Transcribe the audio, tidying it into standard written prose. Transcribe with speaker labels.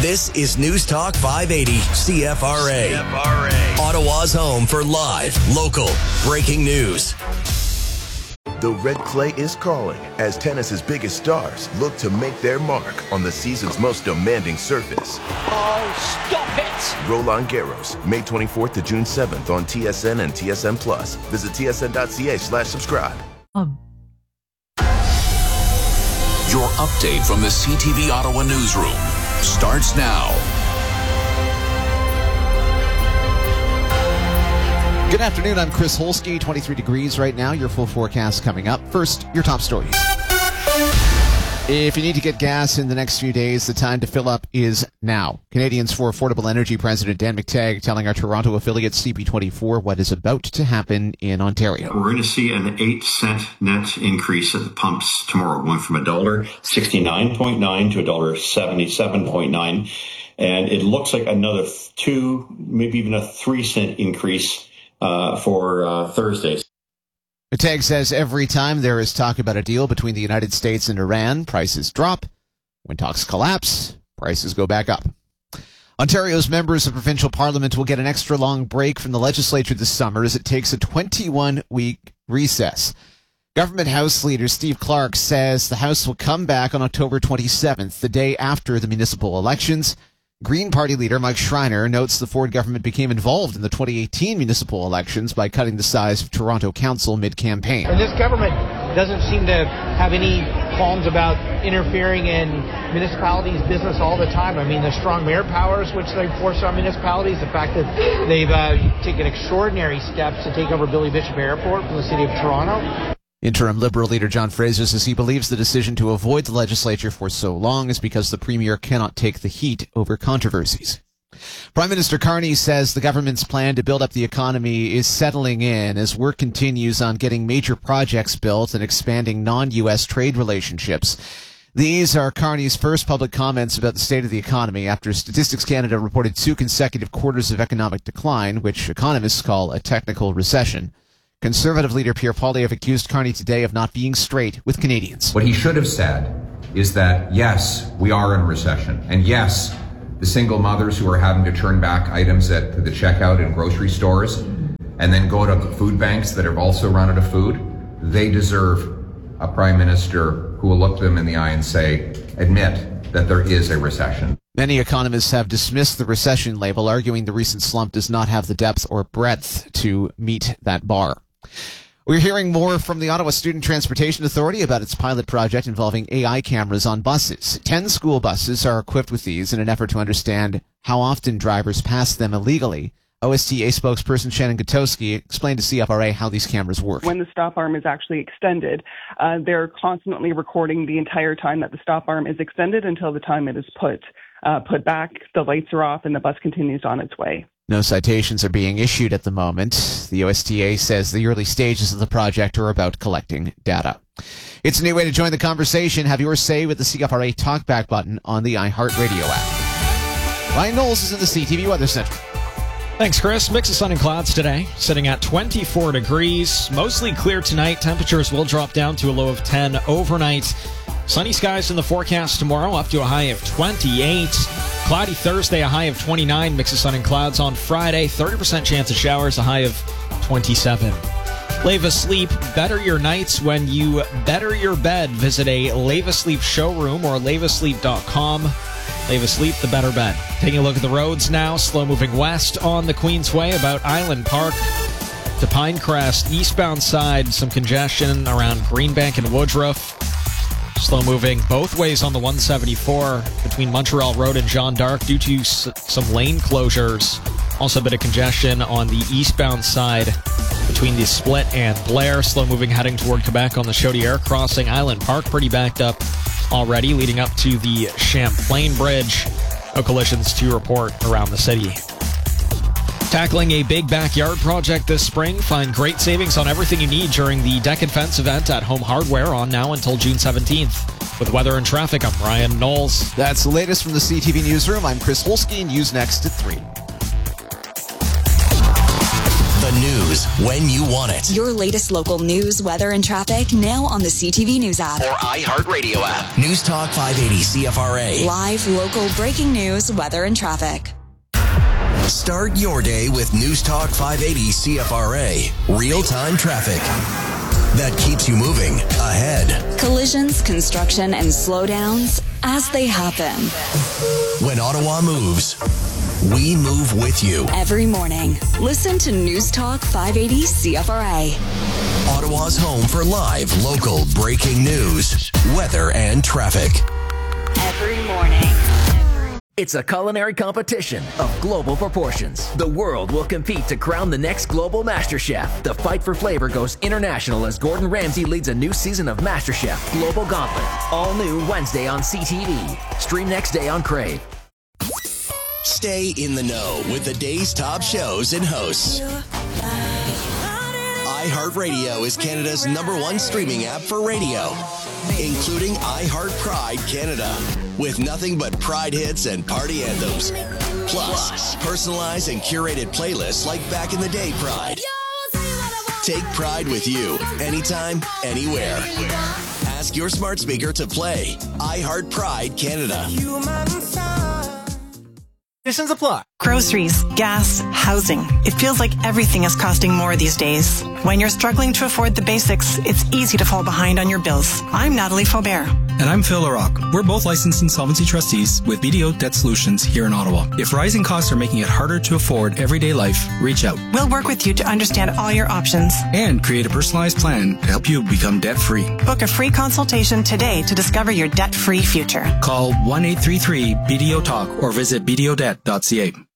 Speaker 1: This is News Talk 580 CFRA. Ottawa's home for live, local, breaking news.
Speaker 2: The red clay is calling as tennis's biggest stars look to make their mark on the season's most demanding surface.
Speaker 3: Oh, stop it!
Speaker 2: Roland Garros, May 24th to June 7th on TSN and TSN Plus. Visit tsn.ca/subscribe.
Speaker 4: Your update from the CTV Ottawa newsroom starts now.
Speaker 5: Good afternoon, I'm Chris Holsky, 23 degrees right now. Your full forecast coming up. First, your top stories. If you need to get gas in the next few days, the time to fill up is now. Canadians for Affordable Energy President Dan McTeague telling our Toronto affiliate CP24 what is about to happen in Ontario.
Speaker 6: We're going to see an 8-cent net increase at the pumps tomorrow, going from $1.69.9 to $1.77.9. And it looks like another 2, maybe even a 3-cent increase for Thursdays.
Speaker 5: McTeague says every time there is talk about a deal between the United States and Iran, prices drop. When talks collapse, prices go back up. Ontario's members of provincial parliament will get an extra long break from the legislature this summer as it takes a 21-week recess. Government House Leader Steve Clark says the House will come back on October 27th, the day after the municipal elections. Green Party leader Mike Schreiner notes the Ford government became involved in the 2018 municipal elections by cutting the size of Toronto Council mid-campaign.
Speaker 7: And this government doesn't seem to have any qualms about interfering in municipalities' business all the time. I mean, the strong mayor powers which they force on municipalities, the fact that they've taken extraordinary steps to take over Billy Bishop Airport from the city of Toronto.
Speaker 5: Interim Liberal leader John Fraser says he believes the decision to avoid the legislature for so long is because the Premier cannot take the heat over controversies. Prime Minister Carney says the government's plan to build up the economy is settling in as work continues on getting major projects built and expanding non-U.S. trade relationships. These are Carney's first public comments about the state of the economy after Statistics Canada reported 2 consecutive quarters of economic decline, which economists call a technical recession. Conservative leader Pierre Poilievre accused Carney today of not being straight with Canadians.
Speaker 8: What he should have said is that, yes, we are in recession. And yes, the single mothers who are having to turn back items at the checkout in grocery stores and then go to the food banks that have also run out of food, they deserve a prime minister who will look them in the eye and say, admit that there is a recession.
Speaker 5: Many economists have dismissed the recession label, arguing the recent slump does not have the depth or breadth to meet that bar. We're hearing more from the Ottawa Student Transportation Authority about its pilot project involving AI cameras on buses. 10 school buses are equipped with these in an effort to understand how often drivers pass them illegally. OSTA spokesperson Shannon Gutowski explained to CFRA how these cameras work.
Speaker 9: When the stop arm is actually extended, they're constantly recording the entire time that the stop arm is extended until the time it is put back, the lights are off, and the bus continues on its way.
Speaker 5: No citations are being issued at the moment. The OSTA says the early stages of the project are about collecting data. It's a new way to join the conversation. Have your say with the CFRA Talkback button on the iHeartRadio app. Ryan Knowles is in the CTV Weather Center.
Speaker 10: Thanks, Chris. Mix of sun and clouds today, sitting at 24 degrees. Mostly clear tonight. Temperatures will drop down to a low of 10 overnight. Sunny skies in the forecast tomorrow, up to a high of 28. Cloudy Thursday, a high of 29. Mix of sun and clouds on Friday. 30% chance of showers, a high of 27. Leva Sleep, better your nights when you better your bed. Visit a Leva Sleep showroom or levasleep.com. Leva Sleep, the better bed. Taking a look at the roads now. Slow moving west on the Queensway about Island Park to Pinecrest. Eastbound side, some congestion around Greenbank and Woodruff. Slow moving both ways on the 174 between Montreal Road and Jeanne d'Arc due to some lane closures. Also a bit of congestion on the eastbound side between the Split and Blair. Slow moving heading toward Quebec on the Chaudière crossing. Island Park pretty backed up already leading up to the Champlain Bridge. No collisions to report around the city. Tackling a big backyard project this spring. Find great savings on everything you need during the Deck and Fence event at Home Hardware on now until June 17th. With weather and traffic, I'm Ryan Knowles.
Speaker 5: That's the latest from the CTV Newsroom. I'm Chris Holsky. News next at 3.
Speaker 1: The news when you want it.
Speaker 11: Your latest local news, weather, and traffic now on the CTV News app.
Speaker 1: Or iHeartRadio app. News Talk 580 CFRA.
Speaker 11: Live, local, breaking news, weather, and traffic.
Speaker 1: Start your day with News Talk 580 CFRA. Real-time traffic that keeps you moving ahead.
Speaker 11: Collisions, construction, and slowdowns as they happen.
Speaker 1: When Ottawa moves, we move with you.
Speaker 11: Every morning, listen to News Talk 580 CFRA.
Speaker 1: Ottawa's home for live, local, breaking news, weather, and traffic.
Speaker 11: Every morning.
Speaker 12: It's a culinary competition of global proportions. The world will compete to crown the next global MasterChef. The fight for flavor goes international as Gordon Ramsay leads a new season of MasterChef Global Gauntlet. All new Wednesday on CTV. Stream next day on Crave.
Speaker 1: Stay in the know with the day's top shows and hosts. iHeartRadio is Canada's #1 streaming app for radio, including iHeart Pride Canada, with nothing but Pride hits and party anthems. Plus, personalized and curated playlists like Back in the Day Pride. Take Pride with you, anytime, anywhere. Ask your smart speaker to play iHeart Pride Canada.
Speaker 13: Conditions apply.
Speaker 14: Groceries, gas, housing. It feels like everything is costing more these days. When you're struggling to afford the basics, it's easy to fall behind on your bills. I'm Natalie Faubert.
Speaker 15: And I'm Phil LaRocque. We're both licensed insolvency trustees with BDO Debt Solutions here in Ottawa. If rising costs are making it harder to afford everyday life, reach out.
Speaker 14: We'll work with you to understand all your options
Speaker 15: and create a personalized plan to help you become debt-free.
Speaker 14: Book a free consultation today to discover your debt-free future.
Speaker 15: Call 1-833-BDO-TALK or visit bdodebt.ca.